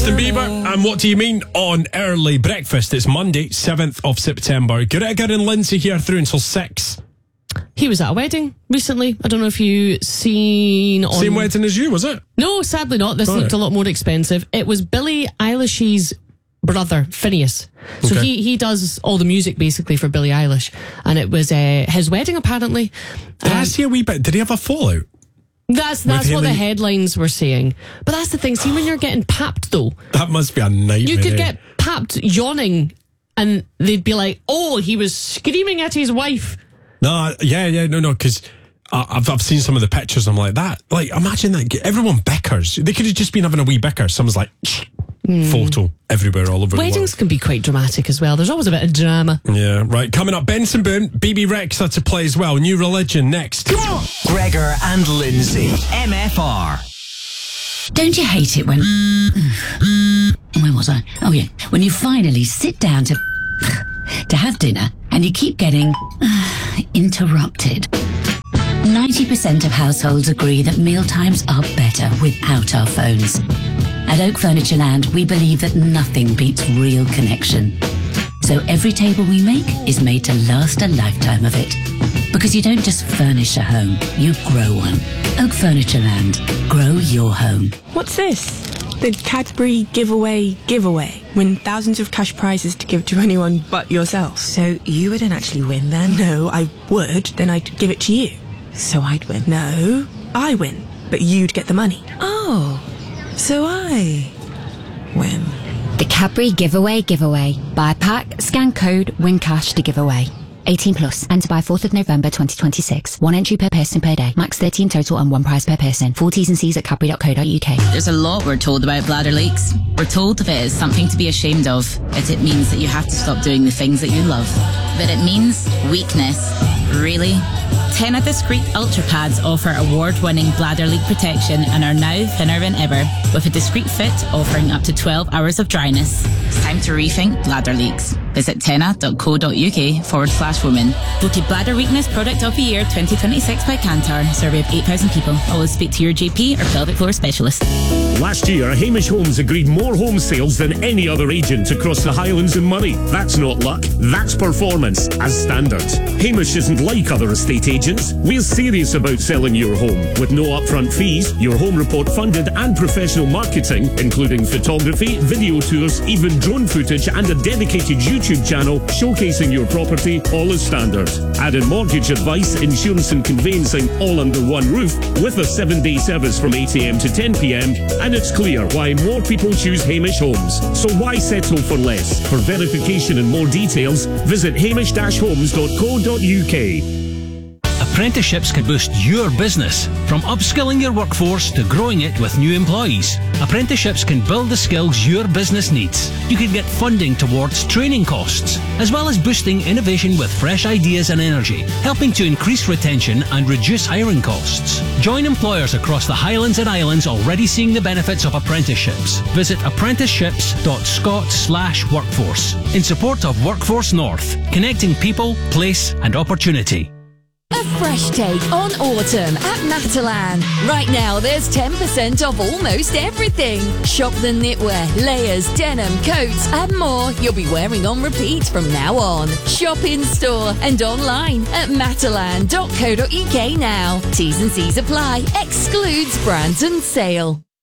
Justin Bieber, and What Do You Mean on Early Breakfast. It's Monday, 7th of September. Gregor and Lindsay here through until 6. He was at a wedding recently. I don't know if you seen on... Same wedding as you, was it? No, sadly not. This looked a lot more expensive. It was Billie Eilish's brother, Phineas. So he does all the music basically for Billie Eilish. And it was his wedding apparently. Did I see a wee bit? Did he have a fallout? That's what the headlines were saying. But that's the thing. See, when you're getting papped though... That must be a nightmare. You could get papped yawning and they'd be like, oh, he was screaming at his wife. No, because I've seen some of the pictures. I'm like that. Like, imagine that. Everyone bickers. They could have just been having a wee bicker. Someone's like, photo everywhere, all over the world. Weddings can be quite dramatic as well. There's always a bit of drama. Yeah, right. Coming up, Benson Boone, BB Rexa to play as well. New Religion next. Come on. Gregor and Lindsay, MFR. Don't you hate it when... Where was I? Oh, yeah. When you finally sit down to have dinner and you keep getting interrupted. 90% of households agree that mealtimes are better without our phones. At Oak Furniture Land, we believe that nothing beats real connection. So every table we make is made to last a lifetime of it. Because you don't just furnish a home, you grow one. Oak Furniture Land. Grow your home. What's this? The Cadbury giveaway. Win thousands of cash prizes to give to anyone but yourself. So you wouldn't actually win then? No, I would. Then I'd give it to you. So I'd win? No, I win. But you'd get the money. Oh, so I win. The Cadbury giveaway. Buy a pack, scan code, win cash to give away. 18 plus. Enter by 4th of November 2026. One entry per person per day. Max 13 total and one prize per person. Full T's and C's at cadbury.co.uk. There's a lot we're told about bladder leaks. We're told if it is something to be ashamed of, it means that you have to stop doing the things that you love. But it means weakness. Really? Tena Discreet Ultra Pads offer award-winning bladder leak protection and are now thinner than ever, with a discreet fit offering up to 12 hours of dryness. It's time to rethink bladder leaks. Visit tena.co.uk/women. Voted Bladder Weakness Product of the Year 2026 by Kantar. Survey of 8,000 people. Always speak to your GP or pelvic floor specialist. Last year, Hamish Homes agreed more home sales than any other agent across the Highlands and Moray. That's not luck, that's performance, as standard. Hamish isn't like other estate agents. We're serious about selling your home. With no upfront fees, your home report funded and professional marketing, including photography, video tours, even drone footage and a dedicated YouTube channel showcasing your property, all as standard. Added mortgage advice, insurance and conveyancing all under one roof with a 7-day service from 8 a.m. to 10 p.m. And it's clear why more people choose Hamish Homes. So why settle for less? For verification and more details, visit hamish-homes.co.uk. Apprenticeships can boost your business, from upskilling your workforce to growing it with new employees. Apprenticeships can build the skills your business needs. You can get funding towards training costs, as well as boosting innovation with fresh ideas and energy, helping to increase retention and reduce hiring costs. Join employers across the Highlands and Islands already seeing the benefits of apprenticeships. Visit apprenticeships.scot/workforce in support of Workforce North, connecting people, place and opportunity. A fresh take on autumn at Matalan. Right now, there's 10% off almost everything. Shop the knitwear, layers, denim, coats, and more you'll be wearing on repeat from now on. Shop in store and online at matalan.co.uk now. T's and C's apply. Excludes brands and sale.